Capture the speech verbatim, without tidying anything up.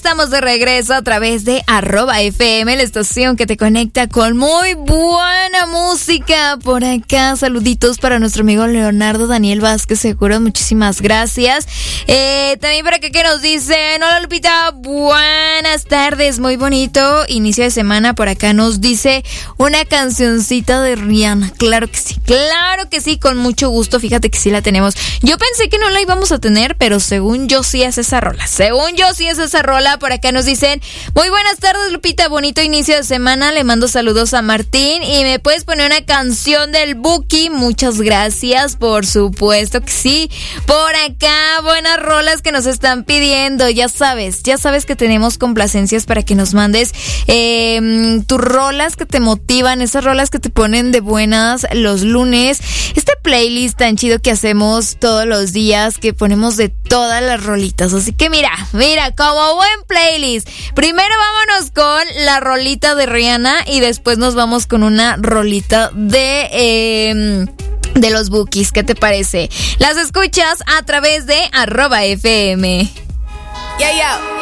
estamos de regreso a través de arroba F M, la estación que te conecta con muy buena música. Por acá, saluditos para nuestro amigo Leonardo Daniel Vázquez, seguro, muchísimas gracias. Eh, también para acá que nos dicen, hola Lupita, buenas tardes, muy bonito inicio de semana. Por acá nos dice una cancioncita de Rihanna. Claro que sí, claro que sí, con mucho gusto, fíjate que sí la tenemos. Yo pensé que no la íbamos a tener, pero según yo sí es esa rola, según yo sí es esa rola. Por acá nos dicen, muy buenas tardes Lupita, bonito inicio de semana, le mando saludos a Martín y me puedes poner una canción del Buki. Muchas gracias, por supuesto que sí. Por acá, buenas rolas que nos están pidiendo, ya sabes, ya sabes que tenemos complacencias para que nos mandes eh, tus rolas que te motivan, esas rolas que te ponen de buenas los lunes, este playlist tan chido que hacemos todos los días, que ponemos de todas las rolitas. Así que mira, mira, como buen playlist, primero vámonos con la rolita de Rihanna y después nos vamos con una rolita de eh, de los Bukis. ¿Qué te parece? Las escuchas a través de arroba F M. Yeah, yeah.